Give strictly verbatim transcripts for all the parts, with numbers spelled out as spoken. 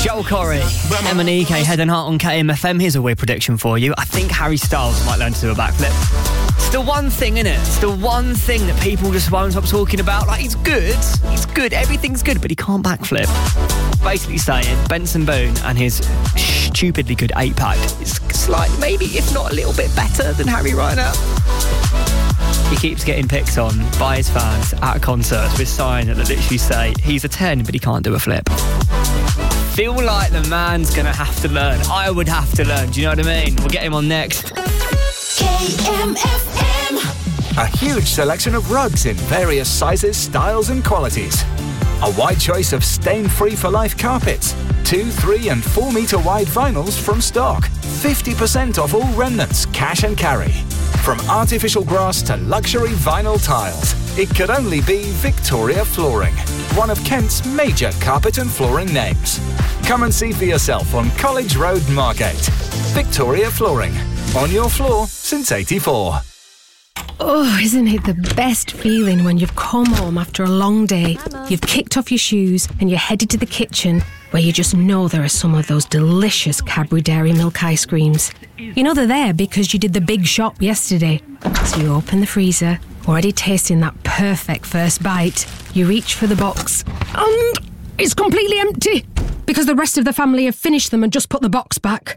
Joel Corey, M and E K, Head and Heart on K M F M. Here's a weird prediction for you. I think Harry Styles might learn to do a backflip. It's the one thing, innit? It's the one thing that people just won't stop talking about. Like, he's good, he's good, everything's good, but he can't backflip. Basically saying Benson Boone and his stupidly good eight-pack is slightly, maybe, if not a little bit better than Harry right now. He keeps getting picked on by his fans at concerts with signs that literally say he's a ten, but he can't do a flip. Feel like the man's gonna have to learn. I would have to learn, do you know what I mean? We'll get him on next. K M F M. A huge selection of rugs in various sizes, styles and qualities. A wide choice of stain-free for life carpets. Two, three and four metre wide vinyls from stock. fifty percent off all remnants, cash and carry. From artificial grass to luxury vinyl tiles, it could only be Victoria Flooring, one of Kent's major carpet and flooring names. Come and see for yourself on College Road, Margate. Victoria Flooring, on your floor since eighty-four. Oh, isn't it the best feeling when you've come home after a long day, you've kicked off your shoes and you're headed to the kitchen where you just know there are some of those delicious Cadbury Dairy Milk ice creams. You know they're there because you did the big shop yesterday. So you open the freezer, already tasting that perfect first bite. You reach for the box and it's completely empty because the rest of the family have finished them and just put the box back.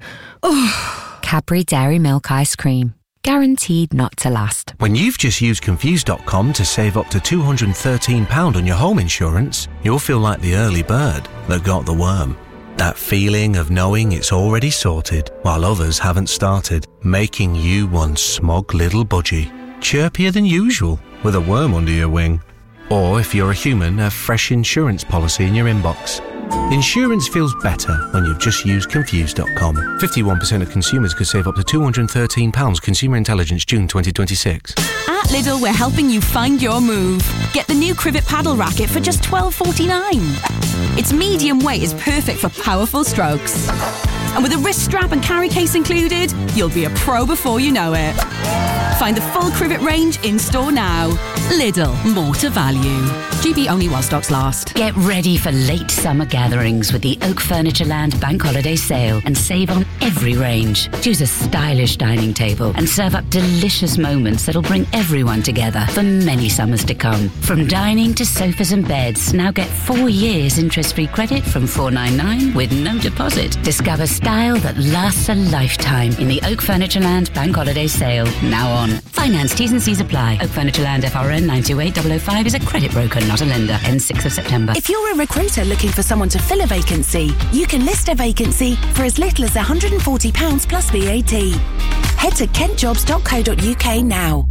Oh. Cadbury Dairy Milk ice cream. Guaranteed not to last. When you've just used Confused dot com to save up to two hundred thirteen pounds on your home insurance, you'll feel like the early bird that got the worm. That feeling of knowing it's already sorted while others haven't started, making you one smug little budgie, chirpier than usual with a worm under your wing. Or if you're a human, a fresh insurance policy in your inbox. Insurance feels better when you've just used Confused dot com. fifty-one percent of consumers could save up to two hundred thirteen pounds. Consumer Intelligence, June twenty twenty-six. At Lidl, we're helping you find your move. Get the new Crivet paddle racket for just twelve forty-nine. Its medium weight is perfect for powerful strokes. And with a wrist strap and carry case included, you'll be a pro before you know it. Find the full Crivet range in store now. Lidl, more to value. G B only while stocks last. Get ready for late summer gatherings with the Oak Furnitureland Bank Holiday Sale and save on every range. Choose a stylish dining table and serve up delicious moments that'll bring everyone together for many summers to come. From dining to sofas and beds, now get four years interest-free credit from four ninety-nine with no deposit. Discover style that lasts a lifetime in the Oak Furnitureland Bank Holiday Sale, now on. Finance T's and C's apply. Oak Furnitureland F R N nine two eight zero zero five is a credit broker, not a lender. Ends sixth of September. If you're a recruiter looking for someone to fill a vacancy, you can list a vacancy for as little as one hundred forty pounds plus V A T. Head to kent jobs dot co dot U K now.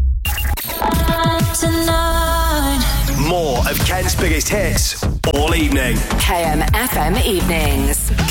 Tonight. More of Kent's biggest hits all evening. K M F M Evenings.